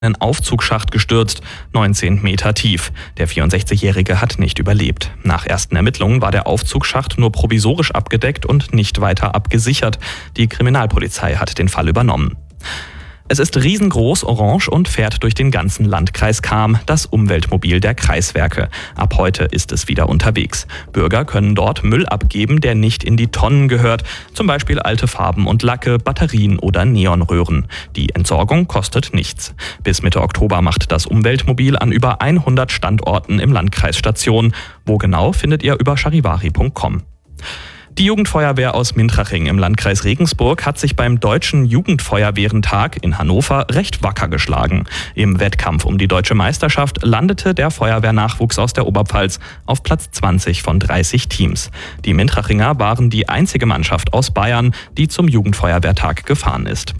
einen Aufzugsschacht gestürzt, 19 Meter tief. Der 64-Jährige hat nicht überlebt. Nach ersten Ermittlungen war der Aufzugsschacht nur provisorisch abgedeckt und nicht weiter abgesichert. Die Kriminalpolizei hat den Fall übernommen. Es ist riesengroß, orange und fährt durch den ganzen Landkreis Cham, das Umweltmobil der Kreiswerke. Ab heute ist es wieder unterwegs. Bürger können dort Müll abgeben, der nicht in die Tonnen gehört. Zum Beispiel alte Farben und Lacke, Batterien oder Neonröhren. Die Entsorgung kostet nichts. Bis Mitte Oktober macht das Umweltmobil an über 100 Standorten im Landkreis Station. Wo genau, findet ihr über charivari.com. Die Jugendfeuerwehr aus Mintraching im Landkreis Regensburg hat sich beim Deutschen Jugendfeuerwehrentag in Hannover recht wacker geschlagen. Im Wettkampf um die deutsche Meisterschaft landete der Feuerwehrnachwuchs aus der Oberpfalz auf Platz 20 von 30 Teams. Die Mintrachinger waren die einzige Mannschaft aus Bayern, die zum Jugendfeuerwehrtag gefahren ist.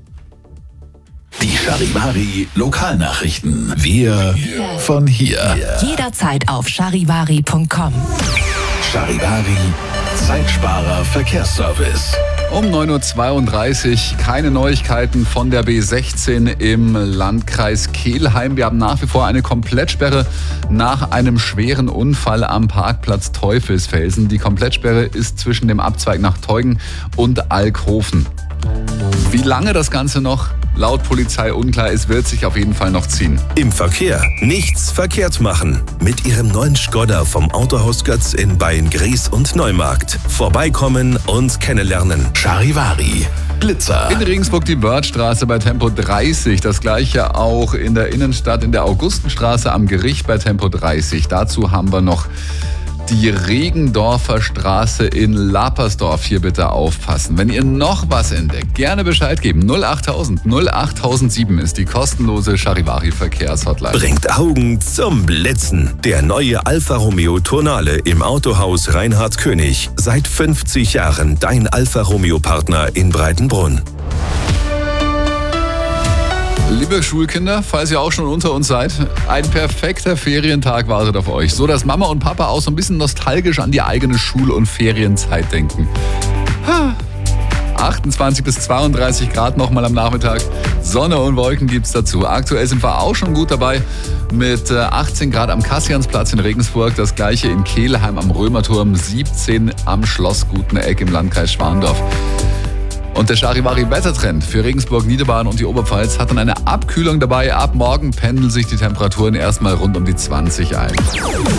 Die Charivari Lokalnachrichten. Wir von hier. Jederzeit auf charivari.com. Charivari Zeitsparer Verkehrsservice. Um 9.32 Uhr keine Neuigkeiten von der B16 im Landkreis Kelheim. Wir haben nach wie vor eine Komplettsperre nach einem schweren Unfall am Parkplatz Teufelsfelsen. Die Komplettsperre ist zwischen dem Abzweig nach Teugen und Alkhofen. Wie lange das Ganze noch laut Polizei unklar ist, wird sich auf jeden Fall noch ziehen. Im Verkehr nichts verkehrt machen. Mit Ihrem neuen Skoda vom Autohaus Götz in Beyen-Gries und Neumarkt. Vorbeikommen und kennenlernen. Charivari Blitzer. In Regensburg die Wörthstraße bei Tempo 30. Das gleiche auch in der Innenstadt in der Augustenstraße am Gericht bei Tempo 30. Dazu haben wir noch die Regendorfer Straße in Lapersdorf. Hier bitte aufpassen. Wenn ihr noch was entdeckt, gerne Bescheid geben. 08000 08007 ist die kostenlose Charivari Verkehrshotline. Bringt Augen zum Blitzen. Der neue Alfa Romeo Tonale im Autohaus Reinhard König. Seit 50 Jahren dein Alfa Romeo Partner in Breitenbrunn. Liebe Schulkinder, falls ihr auch schon unter uns seid, ein perfekter Ferientag wartet auf euch. So, dass Mama und Papa auch so ein bisschen nostalgisch an die eigene Schul- und Ferienzeit denken. 28 bis 32 Grad nochmal am Nachmittag. Sonne und Wolken gibt's dazu. Aktuell sind wir auch schon gut dabei mit 18 Grad am Kassiansplatz in Regensburg. Das gleiche in Kelheim am Römerturm, 17 am Schloss Guteneck im Landkreis Schwandorf. Und der Charivari-Wettertrend für Regensburg, Niederbayern und die Oberpfalz hat dann eine Abkühlung dabei. Ab morgen pendeln sich die Temperaturen erstmal rund um die 20 ein.